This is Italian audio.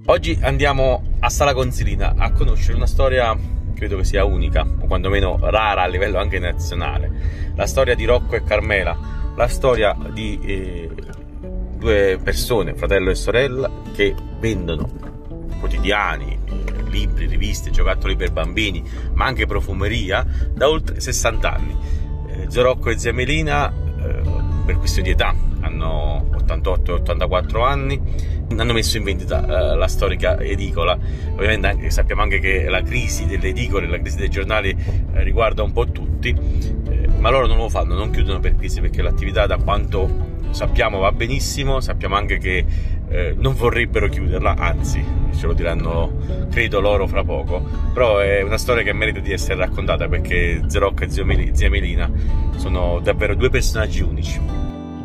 Oggi andiamo a Sala Consilina a conoscere una storia, credo che sia unica, o quantomeno rara a livello anche nazionale. La storia di Rocco e Carmela, la storia di due persone, fratello e sorella, che vendono quotidiani, libri, riviste, giocattoli per bambini, ma anche profumeria da oltre 60 anni. Zio Rocco e zia Melina, per questione di età, hanno 88 e 84 anni, hanno messo in vendita la storica edicola. Ovviamente sappiamo anche che la crisi delle edicole, la crisi dei giornali riguarda un po' tutti, ma loro non lo fanno, non chiudono per crisi, perché l'attività, da quanto sappiamo, va benissimo. Sappiamo anche che non vorrebbero chiuderla, anzi ce lo diranno credo loro fra poco. Però è una storia che merita di essere raccontata, perché zio Rocco e zia Melina sono davvero due personaggi unici.